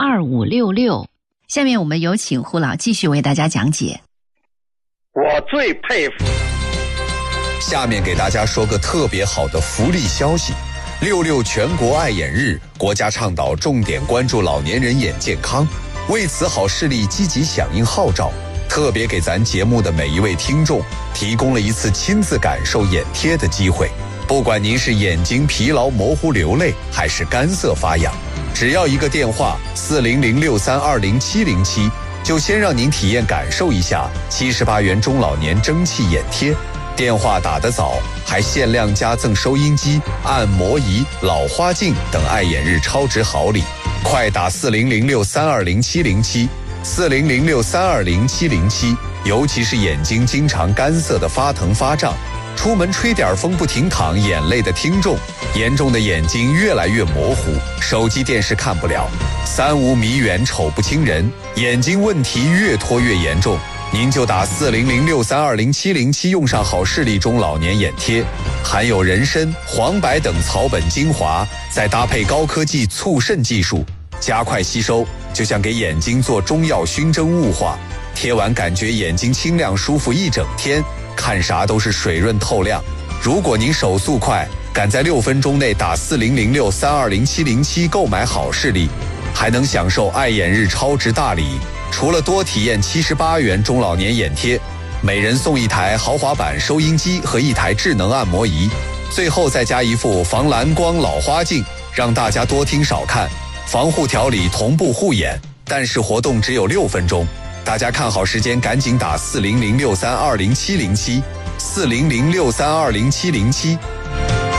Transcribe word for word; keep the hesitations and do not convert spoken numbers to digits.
二五六六。下面我们有请胡老继续为大家讲解。 我最佩服。 下面给大家说个特别好的福利消息。六六全国爱眼日，国家倡导重点关注老年人眼健康，为此好视力积极响应号召，特别给咱节目的每一位听众提供了一次亲自感受眼贴的机会。不管您是眼睛疲劳模糊流泪，还是干涩发痒，只要一个电话四零零六三二零七零七，就先让您体验感受一下七十八元中老年蒸汽眼贴。电话打得早，还限量加赠收音机、按摩仪、老花镜等爱眼日超值好礼。快打四零零六三二零七零七，四零零六三二零七零七。尤其是眼睛经常干涩的发疼发胀，出门吹点风不停淌眼泪的听众，严重的眼睛越来越模糊，手机电视看不了，三无迷远瞅不清人，眼睛问题越拖越严重，您就打四零零六三二零七零七，用上好视力中老年眼贴，含有人参、黄柏等草本精华，再搭配高科技促渗技术，加快吸收，就像给眼睛做中药熏蒸雾化，贴完感觉眼睛清亮舒服一整天，看啥都是水润透亮。如果您手速快，赶在六分钟内打四零零六三二零七零七购买好视力，还能享受爱眼日超值大礼。除了多体验七十八元中老年眼贴，每人送一台豪华版收音机和一台智能按摩仪，最后再加一副防蓝光老花镜，让大家多听少看，防护调理同步护眼。但是活动只有六分钟，大家看好时间，赶紧打四零零六三二零七零七，四零零六三二零七零七，